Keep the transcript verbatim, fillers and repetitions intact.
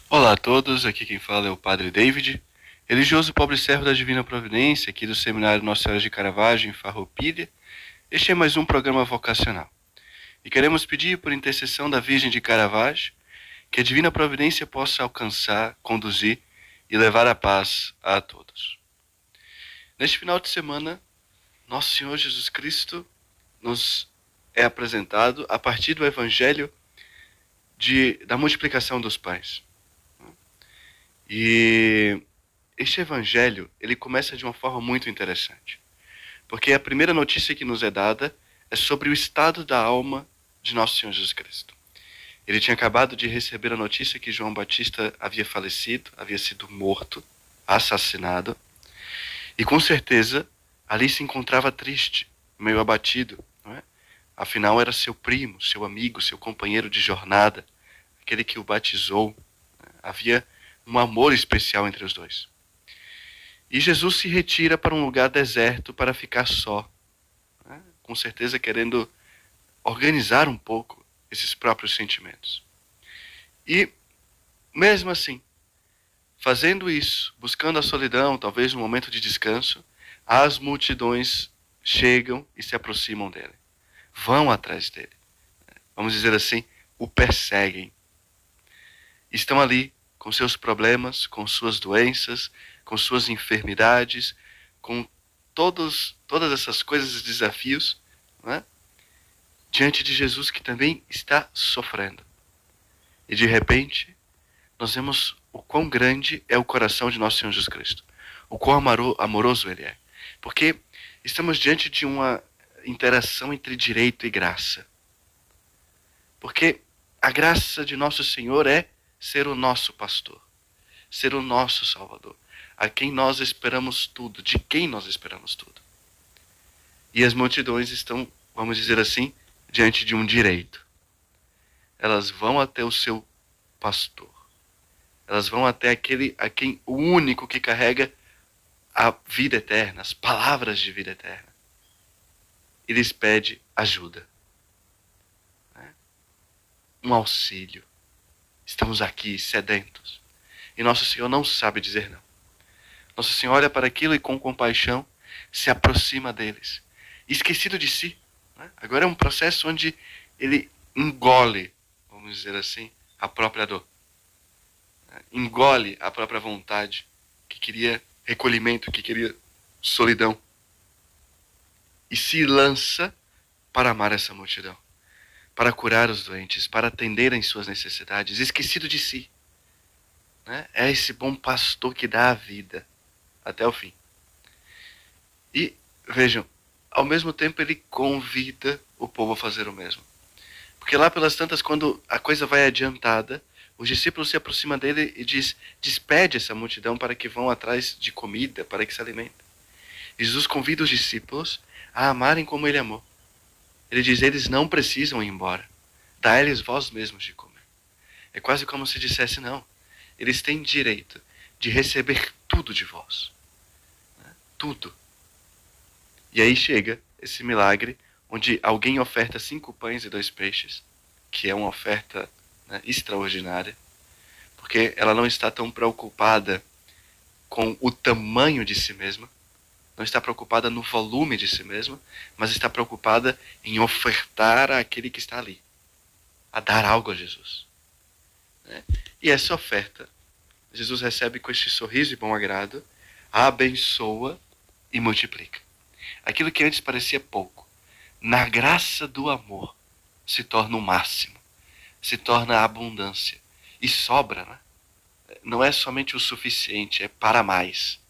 Olá a todos, aqui quem fala é o Padre David, religioso pobre servo da Divina Providência, aqui do Seminário Nossa Senhora de Caravaggio, em Farroupilha. Este é mais um programa vocacional. E queremos pedir, por intercessão da Virgem de Caravaggio, que a Divina Providência possa alcançar, conduzir e levar a paz a todos. Neste final de semana, Nosso Senhor Jesus Cristo nos é apresentado a partir do Evangelho de, da multiplicação dos pães. E este evangelho, ele começa de uma forma muito interessante. Porque a primeira notícia que nos é dada é sobre o estado da alma de Nosso Senhor Jesus Cristo. Ele tinha acabado de receber a notícia que João Batista havia falecido, havia sido morto, assassinado. E com certeza, ali se encontrava triste, meio abatido. Não é? Afinal, era seu primo, seu amigo, seu companheiro de jornada, aquele que o batizou. Havia um amor especial entre os dois. E Jesus se retira para um lugar deserto para ficar só, né? Com certeza querendo organizar um pouco esses próprios sentimentos. E, mesmo assim, fazendo isso, buscando a solidão, talvez um momento de descanso, as multidões chegam e se aproximam dele. Vão atrás dele. Vamos dizer assim, o perseguem. Estão ali com seus problemas, com suas doenças, com suas enfermidades, com todos, todas essas coisas e desafios, né? Diante de Jesus que também está sofrendo. E de repente, nós vemos o quão grande é o coração de Nosso Senhor Jesus Cristo. O quão amoroso Ele é. Porque estamos diante de uma interação entre direito e graça. Porque a graça de Nosso Senhor é ser o nosso pastor, ser o nosso Salvador, a quem nós esperamos tudo, de quem nós esperamos tudo. E as multidões estão, vamos dizer assim, diante de um direito. Elas vão até o seu pastor. Elas vão até aquele a quem o único que carrega a vida eterna, as palavras de vida eterna. E lhes pede ajuda. Né? Um auxílio. Estamos aqui sedentos. E Nosso Senhor não sabe dizer não. Nosso Senhor olha para aquilo e com compaixão se aproxima deles. Esquecido de si. Né? Agora é um processo onde ele engole, vamos dizer assim, a própria dor. Engole a própria vontade, que queria recolhimento, que queria solidão. E se lança para amar essa multidão. Para curar os doentes, para atender às suas necessidades, esquecido de si. Né? É esse bom pastor que dá a vida até o fim. E, vejam, ao mesmo tempo ele convida o povo a fazer o mesmo. Porque lá pelas tantas, quando a coisa vai adiantada, os discípulos se aproximam dele e diz, despede essa multidão para que vão atrás de comida, para que se alimentem. Jesus convida os discípulos a amarem como ele amou. Ele diz, eles não precisam ir embora. Dá-lhes vós mesmos de comer. É quase como se dissesse, não, eles têm direito de receber tudo de vós. Né? Tudo. E aí chega esse milagre, onde alguém oferta cinco pães e dois peixes, que é uma oferta, né, extraordinária, porque ela não está tão preocupada com o tamanho de si mesma, não está preocupada no volume de si mesma, mas está preocupada em ofertar àquele que está ali, a dar algo a Jesus. Né? E essa oferta, Jesus recebe com este sorriso e bom agrado, a abençoa e multiplica. Aquilo que antes parecia pouco, na graça do amor, se torna o máximo, se torna a abundância. E sobra, né? Não é somente o suficiente, é para mais.